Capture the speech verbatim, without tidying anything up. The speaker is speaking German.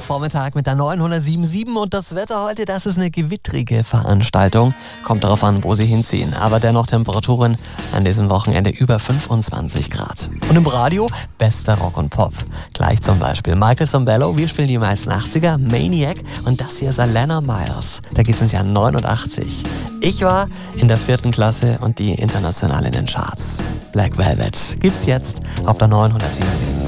Mittwochvormittag mit der neunhundertsiebenundsiebzig und das Wetter heute, das ist eine gewittrige Veranstaltung. Kommt darauf an, wo Sie hinziehen, aber dennoch Temperaturen an diesem Wochenende über fünfundzwanzig Grad. Und im Radio bester Rock und Pop. Gleich zum Beispiel Michael Sambello, wir spielen die meisten achtziger, Maniac und das hier ist Alana Myers. Da geht es ins Jahr neunundachtzig. Ich war in der vierten Klasse und die international in den Charts. Black Velvet gibt's jetzt auf der neunhundertsiebenundsiebzig.